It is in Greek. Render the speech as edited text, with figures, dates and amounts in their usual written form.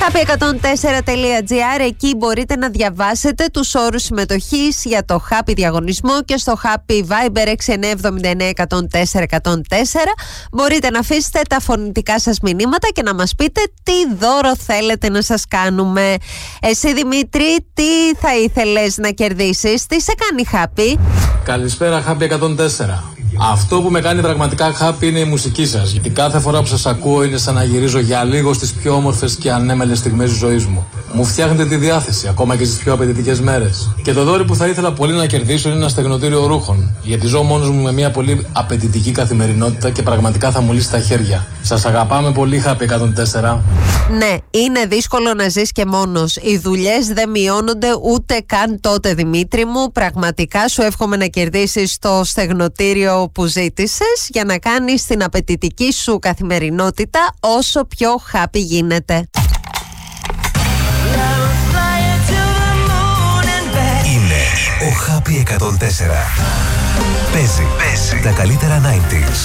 happy104.gr, εκεί μπορείτε να διαβάσετε τους όρους συμμετοχής για το Happy διαγωνισμό και στο Happy Viber 6979-104-104 μπορείτε να αφήσετε τα φωνητικά σας μηνύματα και να μας πείτε τι δώρο θέλετε να σας κάνουμε. Εσύ Δημήτρη, τι θα ήθελες να κερδίσεις, τι σε κάνει Happy? Καλησπέρα Happy 104. Αυτό που με κάνει πραγματικά happy είναι η μουσική σας, γιατί κάθε φορά που σας ακούω είναι σαν να γυρίζω για λίγο στις πιο όμορφες και ανέμελες στιγμές της ζωής μου. Μου φτιάχνετε τη διάθεση, ακόμα και στις πιο απαιτητικές μέρες. Και το δώρο που θα ήθελα πολύ να κερδίσω είναι ένα στεγνοτήριο ρούχων, γιατί ζω μόνος μου με μια πολύ απαιτητική καθημερινότητα και πραγματικά θα μου λύσει τα χέρια. Σας αγαπάμε πολύ Happy 104. Ναι, είναι δύσκολο να ζεις και μόνος. Οι δουλειές δεν μειώνονται ούτε καν τότε Δημήτρη μου. Πραγματικά σου εύχομαι να κερδίσεις το στεγνοτήριο που ζήτησες για να κάνεις την απαιτητική σου καθημερινότητα όσο πιο happy γίνεται. Είναι ο Happy 104. Παίζει τα καλύτερα 90s.